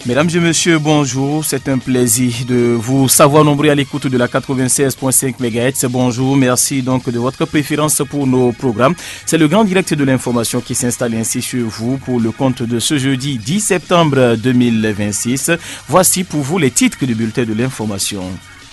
Mesdames et messieurs, bonjour. C'est un plaisir de vous savoir nombreux à l'écoute de la 96.5 MHz. Bonjour, merci donc de votre préférence pour nos programmes. C'est le grand direct de l'information qui s'installe ainsi sur vous pour le compte de ce jeudi 10 septembre 2026. Voici pour vous les titres du bulletin de l'information.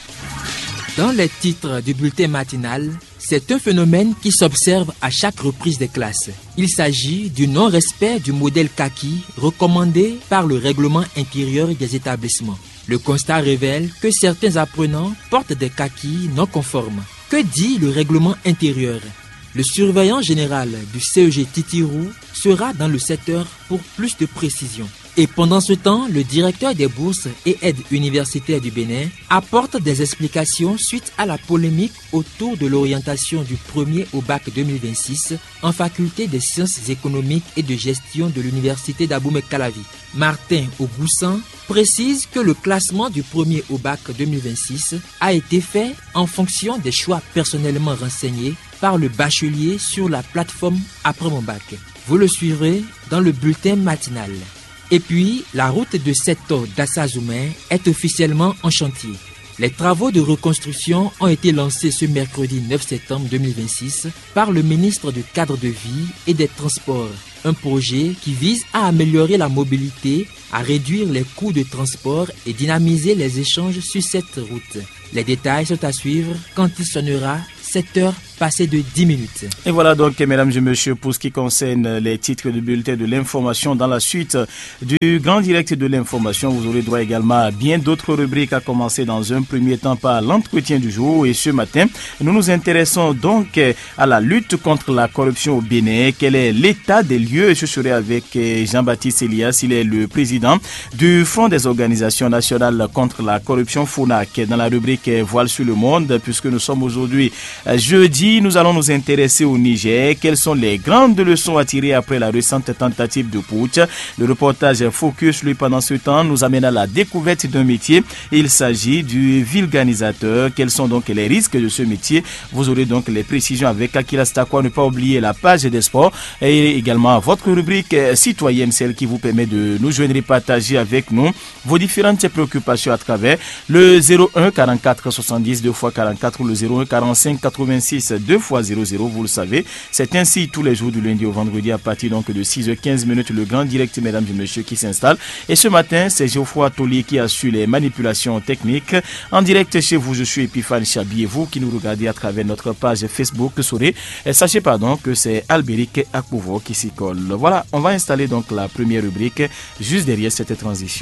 Dans les titres du bulletin matinal, c'est un phénomène qui s'observe à chaque reprise des classes. Il s'agit du non-respect du modèle kaki recommandé par le règlement intérieur des établissements. Le constat révèle que certains apprenants portent des kakis non conformes. Que dit le règlement intérieur ? Le surveillant général du CEG Titirou sera dans le secteur pour plus de précision. Et pendant ce temps, le directeur des bourses et aides universitaires du Bénin apporte des explications suite à la polémique autour de l'orientation du premier au bac 2026 en faculté des sciences économiques et de gestion de l'université d'Abomey-Calavi. Martin Augoussan précise que le classement du premier au bac 2026 a été fait en fonction des choix personnellement renseignés par le bachelier sur la plateforme Après mon bac. Vous le suivrez dans le bulletin matinal. Et puis, la route de Seto d'Assazoumen est officiellement en chantier. Les travaux de reconstruction ont été lancés ce mercredi 9 septembre 2026 par le ministre du Cadre de Vie et des Transports. Un projet qui vise à améliorer la mobilité, à réduire les coûts de transport et dynamiser les échanges sur cette route. Les détails sont à suivre quand il sonnera 7 heures passées de 10 minutes. Et voilà donc, mesdames et messieurs, pour ce qui concerne les titres du bulletin de l'information. Dans la suite du grand direct de l'information, vous aurez droit également à bien d'autres rubriques, à commencer dans un premier temps par l'entretien du jour. Et ce matin, nous nous intéressons donc à la lutte contre la corruption au Bénin. Quel est l'état des lieux? Je serai avec Jean-Baptiste Elias, il est le président du Front des organisations nationales contre la corruption FONAC. Dans la rubrique Voile sur le monde, puisque nous sommes aujourd'hui jeudi, nous allons nous intéresser au Niger. Quelles sont les grandes leçons à tirer après la récente tentative de putsch? Le reportage Focus, lui, pendant ce temps, nous amène à la découverte d'un métier. Il s'agit du vulganisateur. Quels sont donc les risques de ce métier? Vous aurez donc les précisions avec Akila Stakwa. Ne pas oublier la page des sports et également votre rubrique citoyenne, celle qui vous permet de nous joindre et partager avec nous vos différentes préoccupations à travers le 01 44 70 2 x 44 ou le 01 45 86 2 x 00, vous le savez. C'est ainsi tous les jours du lundi au vendredi à partir donc de 6h15 le grand direct, mesdames et messieurs, qui s'installe. Et ce matin, c'est Geoffroy Tollier qui assure les manipulations techniques. En direct chez vous, je suis Epiphane Chabi et vous qui nous regardez à travers notre page Facebook, saurez, sachez que c'est Albéric Akpouvo qui s'y colle. Voilà, on va installer donc la première rubrique juste derrière cette transition.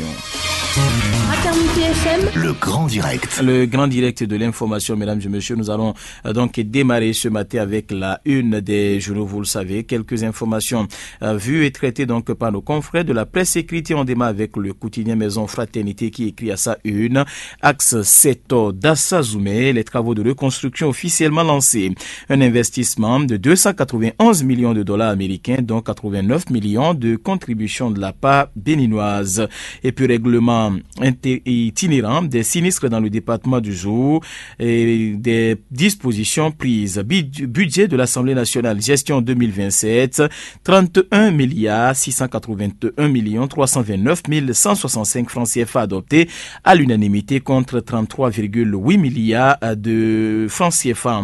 Maternité FM, le grand direct. Le grand direct de l'information, mesdames et messieurs, nous allons donc démarrer ce matin avec la une des journaux, vous le savez. Quelques informations vues et traitées donc par nos confrères de la presse écrite. On démarre avec le quotidien Maison Fraternité qui écrit à sa une: Axe Seto d'Assazoumen, les travaux de reconstruction officiellement lancés. Un investissement de 291 millions de dollars américains, dont 89 millions de contributions de la part béninoise. Et puis règlement itinérant des sinistres dans le département du jour et des dispositions prises. Budget de l'Assemblée nationale, gestion 2027, 31 milliards 681 millions 329 165 francs CFA adoptés à l'unanimité contre 33,8 milliards de francs CFA en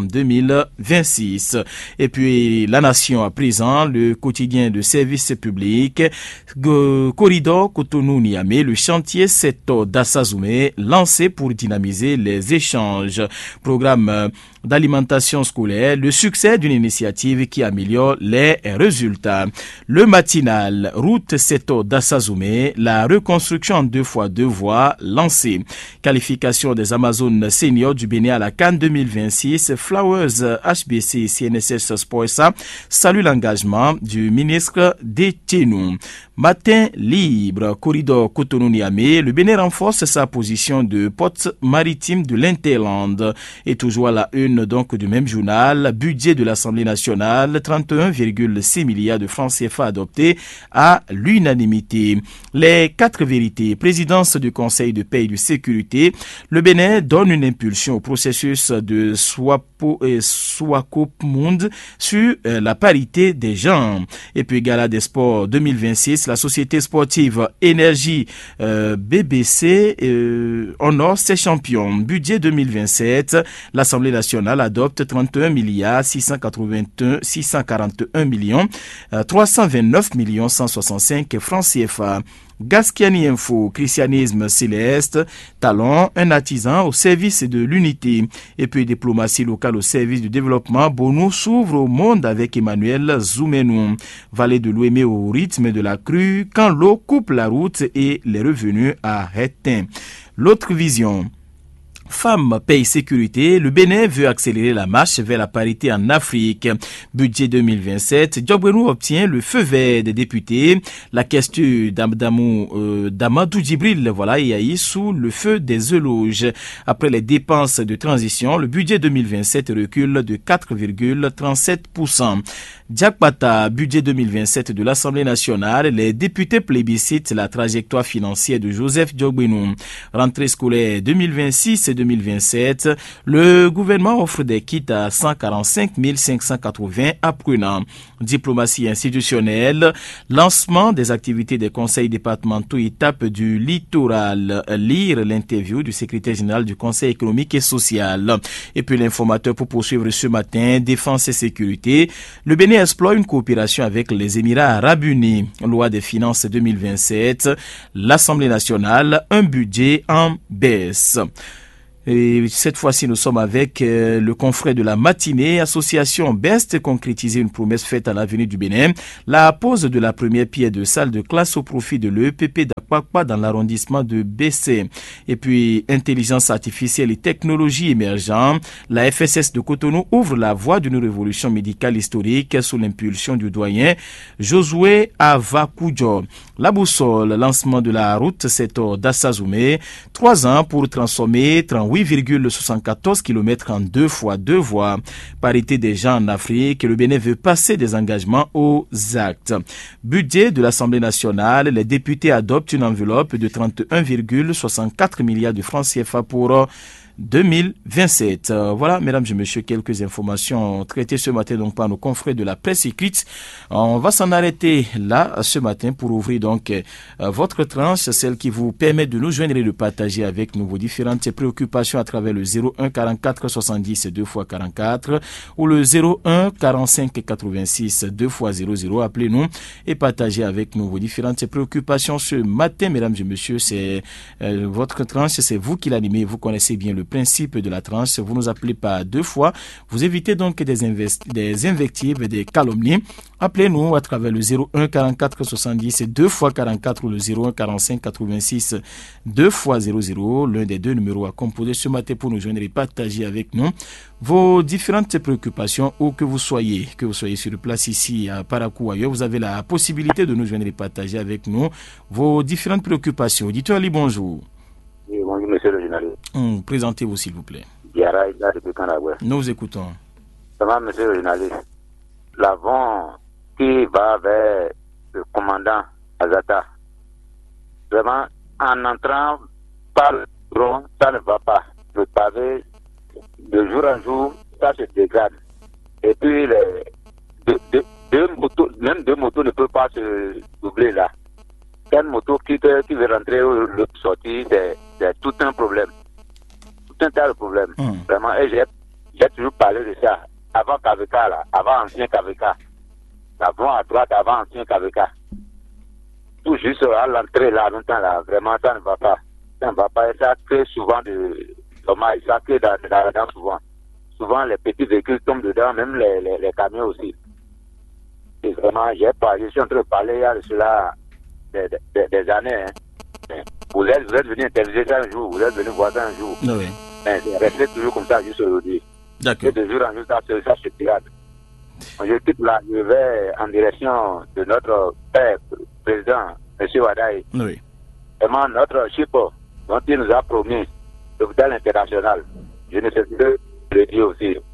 2026. Et puis la Nation à présent, le quotidien de service public, corridor Cotonou-Niamey, le chantier Seto d'Assazoumen lancé pour dynamiser les échanges. Programme d'alimentation scolaire, le succès d'une initiative qui améliore les résultats. Le matinal, route Seto d'Assazoumen, la reconstruction en 2x2 voies lancée. Qualification des Amazones seniors du Bénin à la CAN 2026. Flowers HBC CNSS Sportsa salue l'engagement du ministre Détenu. Matin libre, corridor Cotonou-Niamey, le Bénin renforce sa position de porte maritime de l'Interland. Et toujours à la une une donc du même journal, budget de l'Assemblée nationale, 31,6 milliards de francs CFA adoptés à l'unanimité. Les 4 vérités, présidence du Conseil de paix et de sécurité, le Bénin donne une impulsion au processus de Swakopmund sur la parité des genres. Et puis Gala des sports 2026, la société sportive Énergie BBC honore ses champions. Budget 2027, l'Assemblée nationale adopte 31 milliards 641 millions 329 millions 165 francs CFA. Gasquiani Info, christianisme céleste, talent, un artisan au service de l'unité. Et puis diplomatie locale au service du développement, Bono s'ouvre au monde avec Emmanuel Zoumenou. Vallée de l'Ouémé au rythme de la crue, quand l'eau coupe la route et les revenus arrêtent. L'autre vision. Femmes, paix, sécurité, le Bénin veut accélérer la marche vers la parité en Afrique. Budget 2027, Djogbenou obtient le feu vert des députés. La question d'Amadou Djibril, est sous le feu des éloges. Après les dépenses de transition, le budget 2027 recule de 4,37%. Diakbata, budget 2027 de l'Assemblée nationale, les députés plébiscitent la trajectoire financière de Joseph Djogbenou. Rentrée scolaire 2026 et 2027, le gouvernement offre des kits à 145 580 apprenants. Diplomatie institutionnelle, lancement des activités des conseils départementaux, étape du littoral. Lire l'interview du secrétaire général du Conseil économique et social. Et puis l'informateur pour poursuivre ce matin, défense et sécurité. Le Bénin explore une coopération avec les Émirats arabes unis. Loi des finances 2027, l'Assemblée nationale, un budget en baisse. Et cette fois-ci, nous sommes avec le confrère de la matinée, association BEST, concrétiser une promesse faite à l'avenir du Bénin, la pose de la première pierre de salle de classe au profit de l'EPP d'Akpakpa dans l'arrondissement de BC. Et puis, intelligence artificielle et technologie émergente, la FSS de Cotonou ouvre la voie d'une révolution médicale historique sous l'impulsion du doyen Josué Avakoujo. La boussole, lancement de la route Setor d'Assazoumé, 3 ans pour transformer 8,74 km en 2 fois 2 voies. Parité des gens en Afrique, le Bénin veut passer des engagements aux actes. Budget de l'Assemblée nationale, les députés adoptent une enveloppe de 31,64 milliards de francs CFA pour 2027. Voilà, mesdames et messieurs, quelques informations traitées ce matin donc par nos confrères de la presse écrite. On va s'en arrêter là ce matin pour ouvrir donc votre tranche, celle qui vous permet de nous joindre et de partager avec nous vos différentes préoccupations à travers le 01 44 70 2 x 44 ou le 01 45 86 2 x 00. Appelez-nous et partagez avec nous vos différentes préoccupations ce matin, mesdames et messieurs. C'est votre tranche, c'est vous qui l'animez, vous connaissez bien le principe de la tranche, vous nous appelez pas 2 fois, vous évitez donc des invectives, des calomnies. Appelez-nous à travers le 01 44 70 2 x 44 ou le 01 45 86 2 x 00, l'un des deux numéros à composer ce matin pour nous joindre et partager avec nous vos différentes préoccupations, où que vous soyez sur place ici à Parakou ou ailleurs, vous avez la possibilité de nous joindre et partager avec nous vos différentes préoccupations. Dites-moi bonjour. Oui, bonjour, monsieur le journaliste. Présentez-vous, s'il vous plaît. Diara Ida depuis Kanagoué. Nous vous écoutons. Ça va, monsieur le journaliste. L'avant qui va vers le commandant Azata, vraiment, en entrant par le drone, ça ne va pas. Le pavé, de jour en jour, ça se dégrade. Et puis, deux motos ne peuvent pas se doubler là. Une moto qui veut rentrer ou sortir, c'est tout un problème. Tout un tas de problèmes. Vraiment, et j'ai toujours parlé de ça. Avant KVK, là, avant ancien KVK. Avant à droite, avant ancien KVK. Tout juste à l'entrée, là, longtemps, là, vraiment, ça ne va pas. Ça ne va pas. Et ça crée souvent de dommages. Ça crée dans souvent. Souvent, les petits véhicules tombent dedans, même les camions aussi. Et vraiment, je suis en train de parler, il y a cela des années. Hein. Vous êtes venu interviewer ça un jour, vous êtes venu voir ça un jour. Oui. Mais restez toujours comme ça juste aujourd'hui. D'accord. Et de jour en jour, ça se théâtre. Je quitte là, je vais en direction de notre père, président, M. Wadaï. Oui. Vraiment, notre chipo, dont il nous a promis l'hôpital international. Je ne sais plus le dire aussi.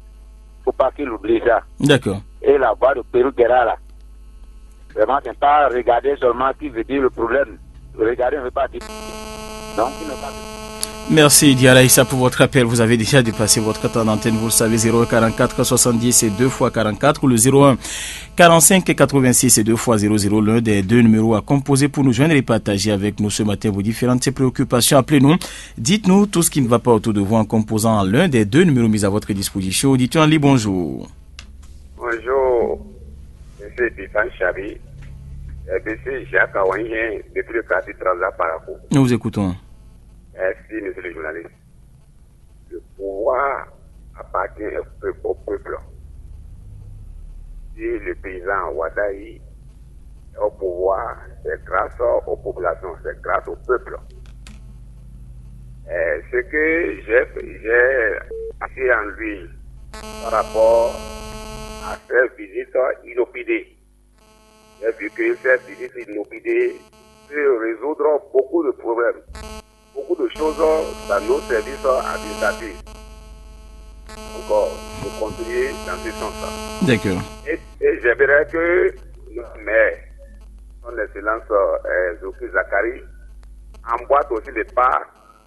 faut pas qu'il oublie ça. D'accord. Et la voix de Pérou Guerra, là. Vraiment, c'est pas regarder seulement qui veut dire le problème. Regarder ne veut pas dire. Donc, il ne veut pas dire. Merci Diara Issa pour votre appel. Vous avez déjà dépassé votre temps d'antenne, vous le savez, 01 44 70 et 2 x 44 ou le 01 45 86 et 2 x 00, l'un des deux numéros à composer pour nous joindre et partager avec nous ce matin vos différentes préoccupations. Appelez-nous, dites-nous tout ce qui ne va pas autour de vous en composant l'un des deux numéros mis à votre disposition. Auditeur en ligne, bonjour. Bonjour, monsieur Bifan Chabi. Monsieur Jacques Awanyen, depuis le quartier Transat Parakou. Nous vous écoutons. Merci, monsieur le journaliste. Le pouvoir appartient au peuple. Si le paysan Wadaï est au pouvoir, c'est grâce aux populations, c'est grâce au peuple. Ce que j'ai assez en lui par rapport à cette visite inopinée. J'ai vu que cette visite inopinée peut résoudre beaucoup de problèmes. Beaucoup de choses dans nos services administratifs. Encore, je continue dans ce sens-là. D'accord. Et j'aimerais que le maire, son excellence Zoki Zakari, emboîte aussi les pas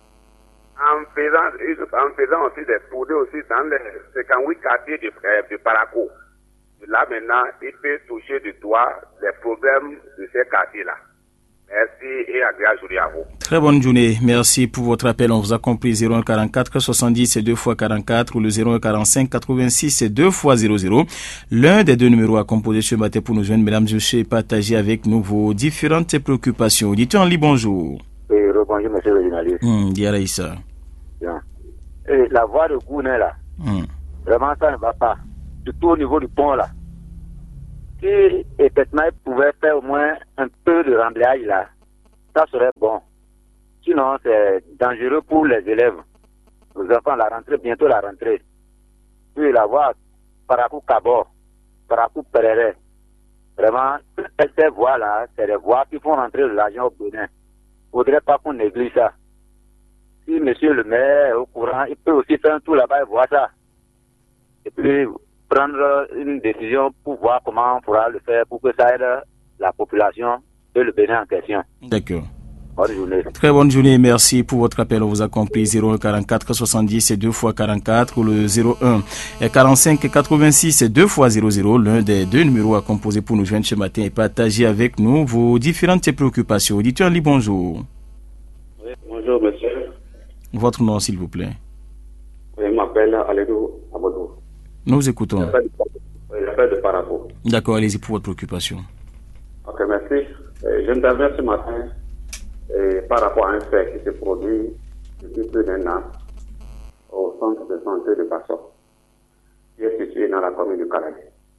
en faisant aussi des tournées aussi dans les 58 quartiers de Parakou. Là maintenant, il peut toucher du doigt les problèmes de ces quartiers-là. Merci et agréable journée à vous. Très bonne journée. Merci pour votre appel. On vous a compris 01 44 70 et 2 x 44 ou le 01 45 86 et 2 x 00. L'un des deux numéros à composer ce matin pour nous joindre, mesdames et messieurs, et partager avec nous vos différentes préoccupations. Auditeur en ligne, bonjour. Oui, bonjour, monsieur le journaliste. Diara Issa. Bien. Et la voie de Gounet, là, vraiment, ça ne va pas. Surtout au niveau du pont, là. Si effectivement il pouvait faire au moins un peu de remblage là, ça serait bon. Sinon, c'est dangereux pour les élèves. Les enfants, la rentrée, bientôt la rentrée. Puis la voie Parakou-Kabor, Parakou-Perere. Vraiment, ces voies-là, c'est des voies qui font rentrer de l'argent au Bénin. Il ne faudrait pas qu'on néglige ça. Si monsieur le maire est au courant, il peut aussi faire un tour là-bas et voir ça. Et puis, prendre une décision pour voir comment on pourra le faire pour que ça aide la population de le Bénin en question. D'accord. Bonne journée. Très bonne journée, merci pour votre appel. On vous a compris 01 44 70 et 2 x 44 ou le 01 45 86 et 2 x 00, l'un des deux numéros à composer pour nous joindre ce matin et partager avec nous vos différentes préoccupations. Auditeur en ligne, bonjour. Oui, bonjour monsieur. Votre nom s'il vous plaît. Oui, je m'appelle Aledou Amadou. Nous vous écoutons. J'appelle de Parakou. D'accord, allez-y pour votre préoccupation. Ok, merci. J'interviens ce matin par rapport à un fait qui se produit depuis plus d'un an au centre de santé de Basso, qui est situé dans la commune du Canada.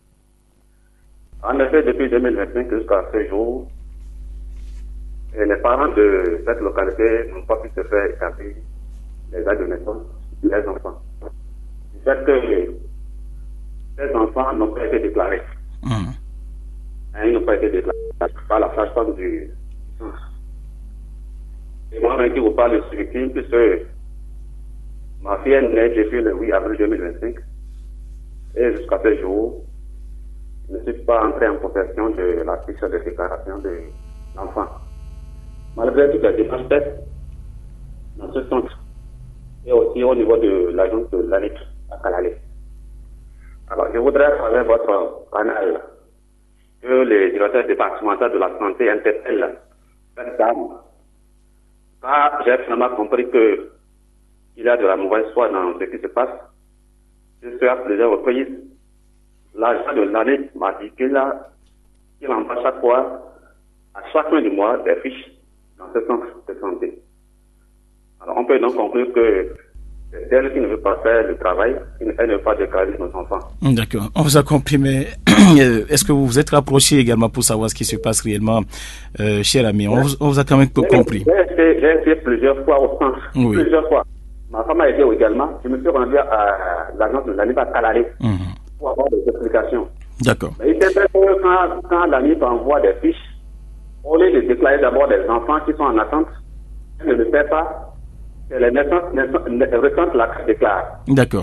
En effet, depuis 2025 jusqu'à ce jour, les parents de cette localité n'ont pas pu se faire établir les dates de naissance des enfants. Du fait que ces enfants n'ont pas été déclarés. Ils n'ont pas été déclarés par la sage-femme du centre. Et moi, qui vous parle de victime, puisque ma fille est née depuis le 8 avril 2025. Et jusqu'à ce jour, je ne suis pas entré en possession de la fiche de déclaration de l'enfant. Malgré toutes les démarches faites dans ce centre, et aussi au niveau de l'agence de l'ANIC à Kalalé. Alors, je voudrais, à travers votre canal, que les directeurs départementaux de la santé interpellent cette dame. Car j'ai finalement compris qu'il y a de la mauvaise foi dans ce qui se passe. Je suis à plusieurs reprises. L'agent de l'année m'a dit qu'il envoie chaque fois, à chaque fin du mois, des fiches dans ce centre de santé. Alors, on peut donc conclure que c'est elle qui ne veut pas faire le travail, elle ne veut pas déclarer nos enfants. D'accord, on vous a compris, mais est-ce que vous vous êtes rapproché également pour savoir ce qui se passe réellement, cher ami? On vous a quand même compris. J'ai été plusieurs fois au centre, plusieurs fois. Ma femme a été également. Je me suis rendu à l'agence de l'ANIP à Kalalé pour avoir des explications. D'accord. Mais il est vrai que quand l'ANIP envoie des fiches, au lieu de déclarer d'abord des enfants qui sont en attente, elle ne le fait pas. Les naissances récentes la déclarent. D'accord.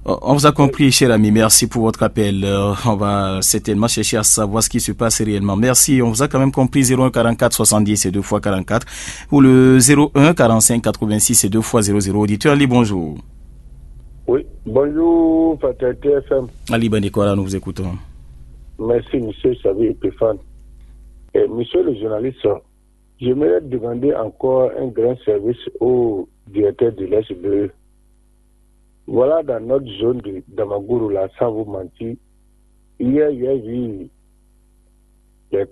On vous a compris, cher ami. Merci pour votre appel. On va certainement chercher à savoir ce qui se passe réellement. Merci. On vous a quand même compris. 01 44 70 et 2 fois 44 ou le 01 45 86 et 2 fois 00. Auditeur Ali, bonjour. Oui, bonjour, Fraternité FM. Ali Bandikora, nous vous écoutons. Merci, monsieur Xavier Epéphane. Et monsieur le journaliste, j'aimerais demander encore un grand service au directeur de l'SBE. Voilà, dans notre zone de Damaguru, là, sans vous mentir, hier, il y a eu un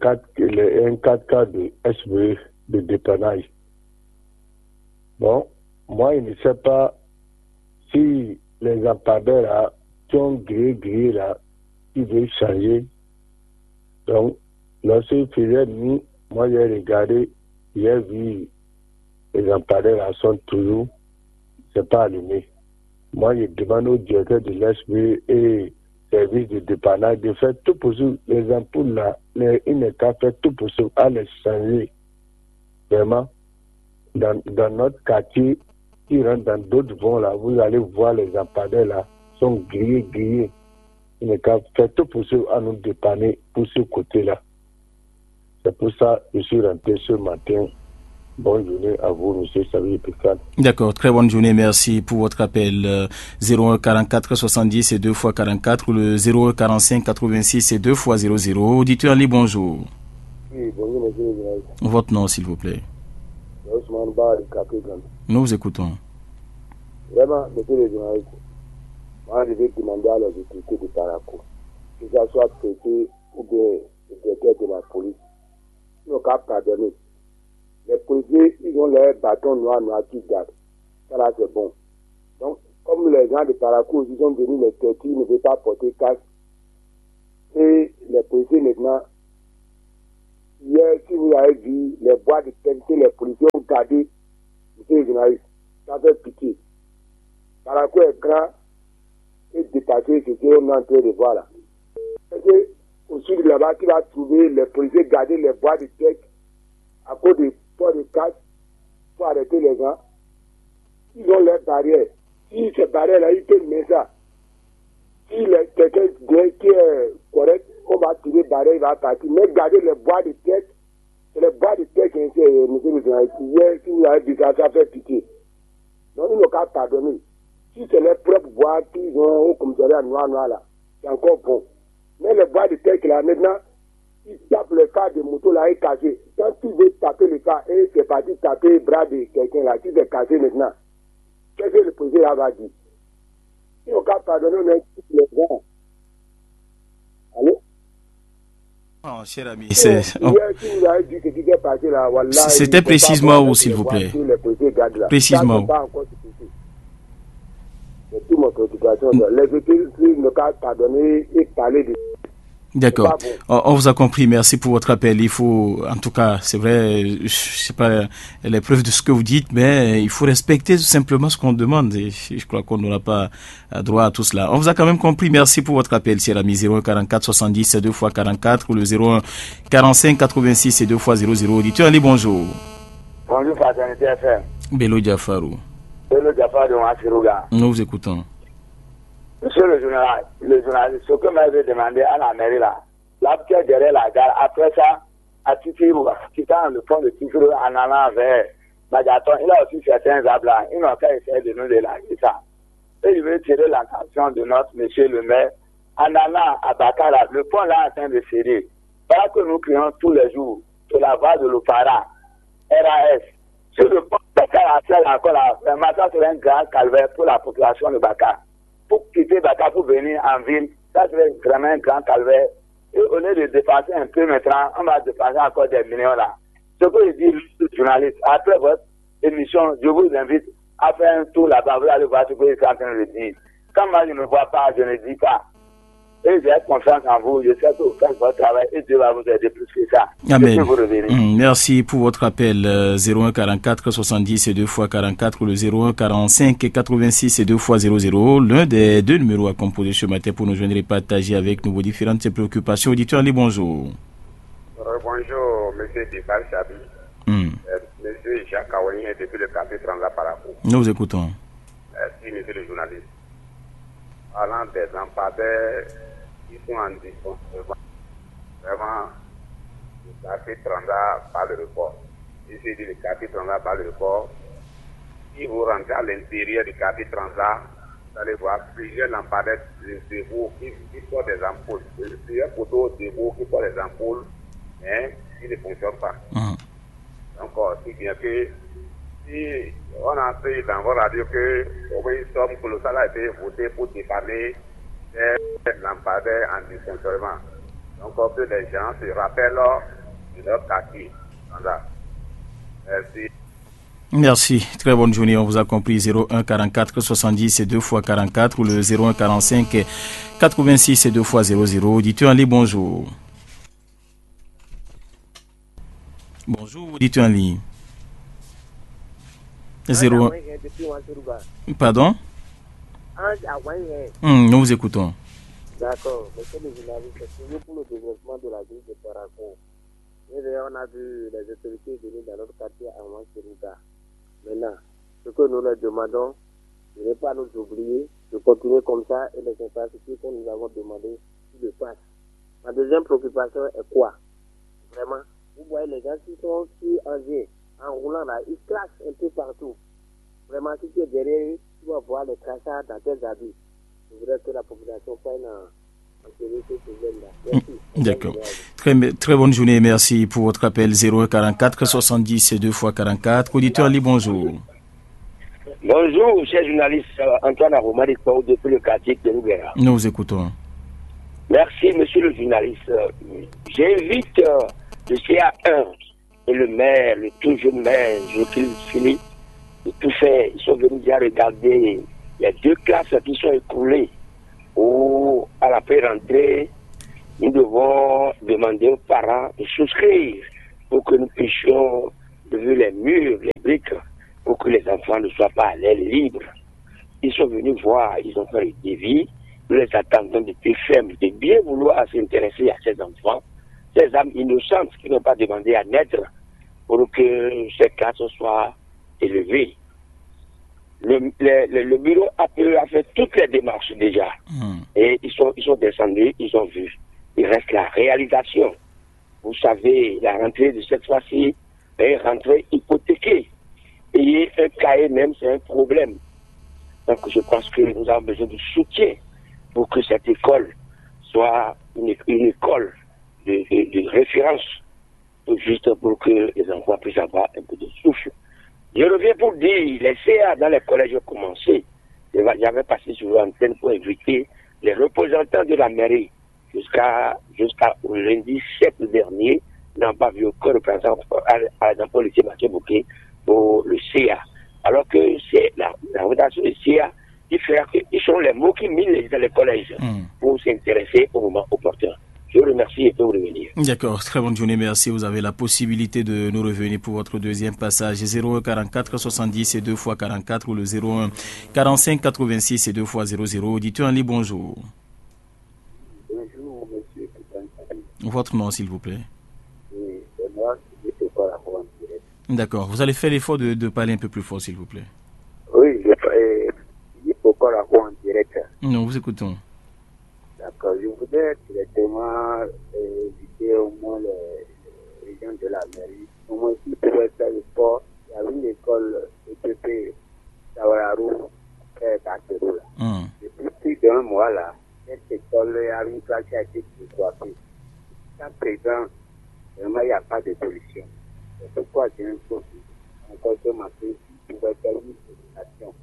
4 de SBE de dépannage. Bon, moi, je ne sais pas si les lampadaires là, qui ont grillé là, ils veulent changer. Donc, lorsqu'ils faisaient nuit, moi j'ai regardé, j'ai vu les lampadaires là sont toujours, c'est pas allumé. Moi je demande au directeur de l'SB et service de dépannage de faire tout possible, les ampoules là, ils ne qu'à faire tout possible à les changer. Vraiment, dans notre quartier, qui rentrent dans d'autres voies là, vous allez voir les lampadaires là, sont grillés. Il n'est qu'à faire tout possible à nous dépanner pour ce côté-là. C'est pour ça que je suis rentré ce matin. Bonne journée à vous, monsieur Xavier Epéphane. D'accord, très bonne journée, merci pour votre appel. 01 44 70 et 2 fois 44 ou le 01 45 86 et 2 fois 00. Auditeur Ali, bonjour. Oui, bonjour, monsieur le journaliste. Votre nom, s'il vous plaît. Ousmane Ba de Capégan. Nous vous écoutons. Vraiment, monsieur le journaliste, moi je vais demander à les autorités de Parakou, que ça soit préfet ou bien le directeur de la police, ils n'ont qu'à pardonner. Les policiers, ils ont leurs bâtons noirs qui gardent. Ça là, c'est bon. Donc, comme les gens de Parakou, ils ont venu les têtes, ils ne veulent pas porter casque. Et les policiers maintenant, hier, si vous avez vu les bois de tête que les policiers ont gardé, monsieur le journaliste, ça fait pitié. Parakou est grand et dépassé ce qu'on est en train de voir là. Et au sud de là-bas, tu vas trouver les policiers garder les bois de tête à cause des ports de casse pour arrêter les gens. Ils ont leurs barrières. Si ces barrières-là, ils peuvent mettre ça. Si quelqu'un qui est correct, on va tirer barrière, il va partir. Mais garder les bois de tête, c'est les bois de tête qui sont, monsieur le journaliste. Hier, si vous avez dit ça, ça fait pitié. Donc, ils n'ont qu'à pardonner. Si c'est les propres bois qu'ils ont au commissariat noir là, c'est encore bon. Mais les bois de tête là, maintenant, ils tapent le phare de moto là et cassé. Quand tu veux taper le phare et c'est parti taper le bras de quelqu'un là, qui s'est cassé maintenant, qu'est-ce que le président va dire? Ils n'ont qu'à pardonner les gens. Allô? Oh, cher ami, c'était précisément où, s'il vous plaît? Précisément. C'est toute mon préoccupation. Les autorités n'ont qu'à pardonner et parler de... D'accord. On vous a compris. Merci pour votre appel. Il faut, en tout cas, c'est vrai, je sais pas les preuves de ce que vous dites, mais il faut respecter tout simplement ce qu'on demande. Et je crois qu'on n'aura pas droit à tout cela. On vous a quand même compris. Merci pour votre appel, cher ami. 01 44 70 2 fois 44 ou le 01 45 86 et 2 fois 00. Auditeur Ali, bonjour. Bonjour, Fraternité FM. Bello Diafarou. Bello Diafarou de Masirouga. Nous vous écoutons. Monsieur le journaliste, ce que m'avait demandé à la mairie là, l'habitude derrière la gare, après ça, à Titirou, quittant le pont de Titirou en allant vers Badiaton, il a aussi certains arbres là, ils n'ont qu'à essayer de nous élargir ça. Et il veut tirer l'attention de notre monsieur le maire, en allant à Bakara, le pont là est en train de céder. Voilà que nous crions tous les jours, sur la voie de l'Opara, RAS, sur le pont de Bakara, encore là, vraiment ça serait un grand calvaire pour la population de Bakara. Pour quitter Dakar pour venir en ville, ça serait vraiment un grand calvaire. Et au lieu de dépasser un peu maintenant, on va dépasser encore des millions là. Ce que je dis, le journaliste, après votre émission, je vous invite à faire un tour là-bas, vous allez voir ce que je suis en train de dire. Quand moi je ne vois pas, je ne dis pas. Et j'ai confiance en vous, je sais que vous faites votre travail et Dieu va vous aider plus que ça. Amen. Merci pour votre appel. 01 44 70 et 2 fois 44 ou le 01 45 86 et 2 fois 00. L'un des deux numéros à composer ce matin pour nous joindre et partager avec nous vos différentes préoccupations. Auditeur Ali, bonjour. Bonjour, monsieur Difal Chabi. Monsieur Jacques Aouani depuis le café Transla Parakou. Nous vous écoutons. Merci, monsieur le journaliste. parlant des lampadaires qui sont en dysfonctionnement. Vraiment, le quartier Tranda par le report. Ici, le quartier Tranda par le report. Si vous rentrez à l'intérieur du quartier Tranda, vous allez voir plusieurs lampadaires debout qui portent des ampoules. Plusieurs poteaux debout qui portent des ampoules, mais qui ne fonctionnent pas. Donc, si bien que si on a appris dans vos radios que une somme colossale a été votée pour dépanner ces lampadaires en dysfonctionnement. Donc, que les gens se rappellent de leur quartier. Voilà. Merci. Merci. Très bonne journée. On vous a compris. 01 44 70 et 2 fois 44 ou le 01 45 86 et 2 fois 00. Dites-tu en ligne bonjour. Bonjour, dites-tu en ligne. 01. Pardon? Nous vous écoutons. D'accord. Monsieur le journaliste, c'est pour le développement de la ville de Parakou. Et d'ailleurs, on a vu les autorités venir dans notre quartier à Wanseruga. Maintenant, ce que nous leur demandons, de ne pas nous oublier, de continuer comme ça et les infrastructures que nous avons demandé qui le fassent. Ma deuxième préoccupation est quoi? Vraiment, vous voyez les gens qui sont sur Angers, en roulant là, ils crachent un peu partout. Vraiment, si tu es derrière eux, tu vas voir les crachats dans tes habits. Je voudrais que la population prenne en sérieux ce problème-là. Merci. D'accord. Très bonne journée. Merci pour votre appel. 01 44 70 et 2 fois 44. Auditeur Ali, bonjour. Bonjour, cher journaliste Antoine Aromari depuis le quartier de Nougera. Nous vous écoutons. Merci, monsieur le journaliste. J'invite le CA1 et le maire, le tout jeune maire, Joachim Philippe, de tout faire. Ils sont venus déjà regarder les 2 classes qui sont écoulées à la pré-rentrée. Nous devons demander aux parents de souscrire pour que nous puissions lever les murs, les briques, pour que les enfants ne soient pas à l'air libre. Ils sont venus voir, ils ont fait le devis. Nous les attendons depuis ferme de bien vouloir s'intéresser à ces enfants, ces âmes innocentes qui n'ont pas demandé à naître pour que ces classes soient élevées. Le bureau a fait toutes les démarches déjà. Et ils sont descendus, ils ont vu. Il reste la réalisation. Vous savez, la rentrée de cette fois-ci est rentrée hypothéquée. Payer un cahier même, c'est un problème. Donc je pense que nous avons besoin de soutien pour que cette école soit une école de référence, juste pour que les enfants puissent avoir un peu de souffle. Je reviens pour dire, les CA dans les collèges ont commencé. J'avais passé sur l'antenne pour inviter les représentants de la mairie jusqu'à lundi 7 dernier. N'ont pas vu aucun représentant dans le lycée Mathieu Bouquet pour le CA. Alors que c'est la rédaction du CA qui fera qu'ils sont les mots qui minent dans les collèges pour s'intéresser au moment opportun. Je vous remercie et peux vous revenir. D'accord, très bonne journée, merci. Vous avez la possibilité de nous revenir pour votre deuxième passage. 01 44 70 et 2 fois 44 ou le 01 45 86 et 2 fois 00. Dites-tu en ligne bonjour. Bonjour, monsieur. Votre nom, s'il vous plaît. Oui, c'est moi qui ne peux pas la voir en direct. D'accord, vous allez faire l'effort de parler un peu plus fort, s'il vous plaît. Oui, je ne peux pas la voir en direct. Non, vous écoutons. D'accord, je voudrais directement inviter au moins les gens de la mairie. Au moins, s'ils pouvaient faire le sport, il y a une école EPP Tawararou, Katerou. Depuis plus d'un mois là, cette école a une classe qui a été décoiffée. Jusqu'à présent, vraiment, il n'y a pas de solution. C'est pourquoi j'ai un peu encore ce matin, s'ils pouvaient faire une présentation.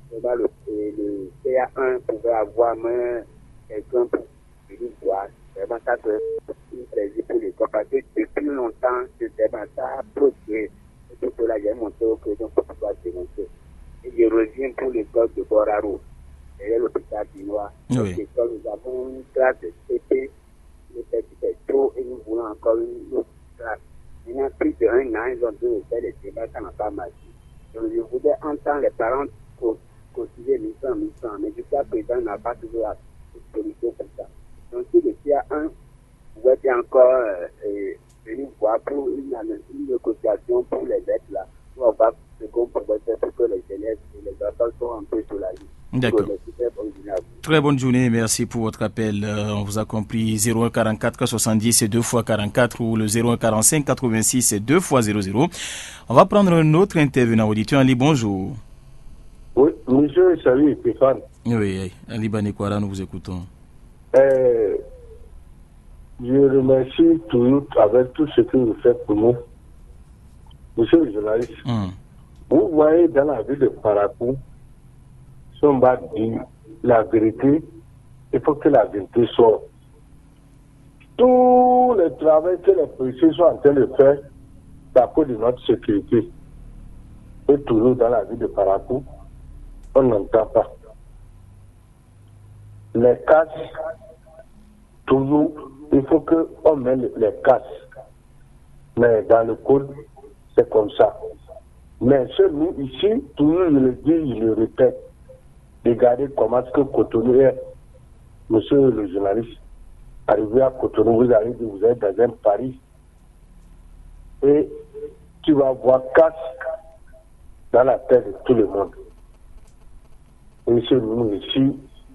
Le CA1 pouvait avoir même quelqu'un pour venir voir. Vraiment, ça serait une plaisir pour l'école parce que depuis longtemps, ce débat a produit. C'est tout cela, j'ai monté au président pour pouvoir dénoncer. Et je reviens pour l'école de Boraro, derrière l'hôpital Binois. Oui. L'école, nous avons une classe de CP, le petit est trop et nous voulons encore une autre classe. Il y a plus d'1 an, ils ont dû faire les débats, ça n'a pas marché. Donc, je voudrais entendre les parents cotiser 1100, mais jusqu'à présent, on n'a pas toujours la solution comme ça. Donc, si le CA1 pouvait bien encore venir voir pour une négociation pour les dettes là, pour avoir ce qu'on pourrait faire pour que les élèves et les enfants soient un peu soulagés. D'accord. Très bonne journée, merci pour votre appel. On vous a compris, 01 44 70 et 2 x 44 ou le 01 45 86 et 2 x 00. On va prendre un autre intervenant auditeur. Ali, bonjour. Oui, monsieur, salut Stéphane. Oui, Ali Banekwara, nous vous écoutons. Je remercie toujours avec tout ce que vous faites pour nous. Monsieur le journaliste, vous voyez dans la ville de Parakou, si on va dire la vérité, il faut que la vérité sorte. Tout le travail que les policiers sont en train de faire, c'est à cause de notre sécurité. Et toujours dans la ville de Parakou, on n'entend pas. Les casses, toujours, il faut qu'on mette les casses. Mais dans le code, c'est comme ça. Mais celui ici, toujours je le dis, je le répète. Regardez comment est-ce que Cotonou est. Monsieur le journaliste, arrivé à Cotonou, vous êtes dans un Paris. Et tu vas voir casse dans la tête de tout le monde. Et chez nous ici,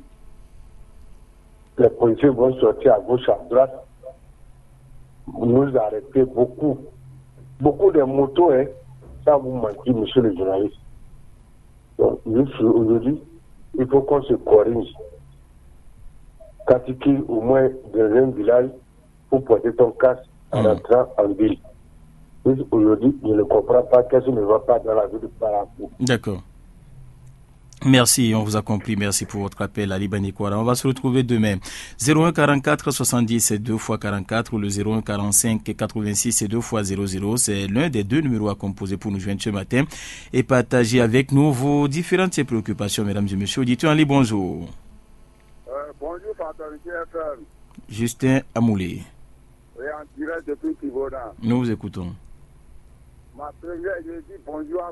les policiers vont sortir à gauche, à droite. Nous arrêter beaucoup. Beaucoup de motos, hein. Ça vous manque, monsieur le journaliste. Donc, aujourd'hui, il faut qu'on se corrige. Quand tu quittes au moins dans un village pour porter ton casque en rentrant en ville. Aujourd'hui, je ne comprends pas qu'est-ce qui ne va pas dans la ville de Parakou. D'accord. Merci, on vous a compris. Merci pour votre appel, Ali Banekwara. On va se retrouver demain. 01 44 70 et 2 x 44 ou le 01 45 86 et 2 x 00. C'est l'un des deux numéros à composer pour nous joindre ce matin et partager avec nous vos différentes préoccupations, mesdames et messieurs. Auditeurs, Ali, bonjour. Bonjour, Fraternité FM. Justin Amoulé. Oui, en direct depuis Kivona. Nous vous écoutons. Ma première, je dis bonjour à